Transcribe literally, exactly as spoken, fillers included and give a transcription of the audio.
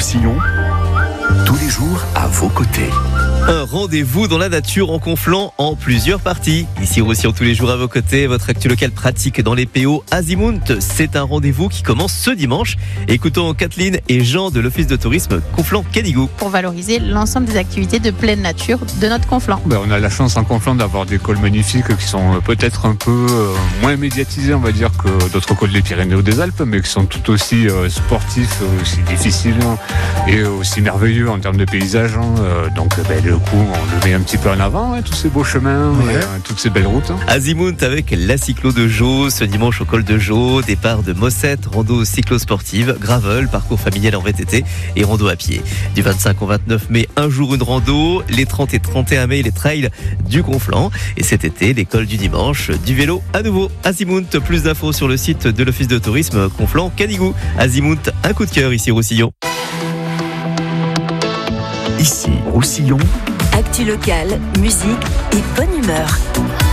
Roussillon, tous les jours à vos côtés. Un rendez-vous dans la nature en Conflans en plusieurs parties. Ici Roussillon tous les jours à vos côtés, votre actu local pratique dans les P O Azimut. C'est un rendez-vous qui commence ce dimanche. Écoutons Kathleen et Jean de l'Office de tourisme Conflans-Canigou. Pour valoriser l'ensemble des activités de pleine nature de notre Conflans. Ben, on a la chance en Conflans d'avoir des cols magnifiques qui sont peut-être un peu euh, moins médiatisés, on va dire, que d'autres cols des Pyrénées ou des Alpes, mais qui sont tout aussi euh, sportifs, aussi difficiles hein, et aussi merveilleux en termes de paysage. Hein. Euh, donc ben, le coup, on le met un petit peu en avant, hein, tous ces beaux chemins, ouais. et, euh, toutes ces belles routes. Hein. Azimut avec la cyclo de Jaux, ce dimanche au col de Jaux, départ de Mossette, rando cyclo-sportive, gravel, parcours familial en V T T et rando à pied. Du vingt-cinq au vingt-neuf mai, un jour une rando, les trente et trente et un mai, les trails du Conflans. Et cet été, l'école du dimanche, du vélo à nouveau. Azimut, plus d'infos sur le site de l'Office de tourisme Conflans-Canigou. Azimut, un coup de cœur ici Roussillon. Ici Roussillon. Actu locale, musique et bonne humeur.